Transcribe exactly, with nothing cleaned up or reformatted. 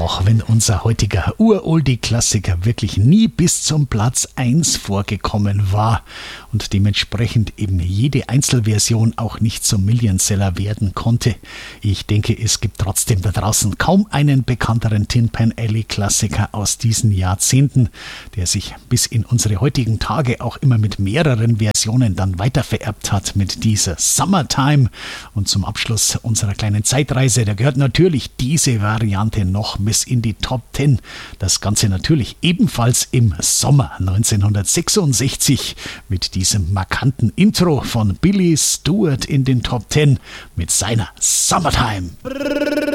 Auch wenn unser heutiger Uroldie-Klassiker wirklich nie bis zum Platz eins vorgekommen war und dementsprechend eben jede Einzelversion auch nicht zum Millionseller werden konnte. Ich denke, es gibt trotzdem da draußen kaum einen bekannteren Tin Pan Alley-Klassiker aus diesen Jahrzehnten, der sich bis in unsere heutigen Tage auch immer mit mehreren Versionen dann weitervererbt hat mit dieser Summertime. Und zum Abschluss unserer kleinen Zeitreise, da gehört natürlich diese Variante noch bis in die Top zehn. Das Ganze natürlich ebenfalls im Sommer neunzehnhundertsechsundsechzig mit diesem markanten Intro von Billy Stewart in den Top zehn mit seiner Summertime.